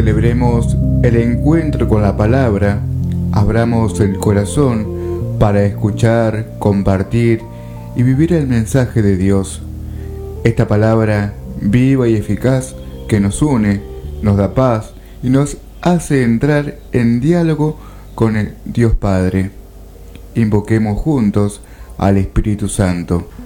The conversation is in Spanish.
Celebremos el encuentro con la palabra, abramos el corazón para escuchar, compartir y vivir el mensaje de Dios. Esta palabra viva y eficaz que nos une, nos da paz y nos hace entrar en diálogo con el Dios Padre. Invoquemos juntos al Espíritu Santo.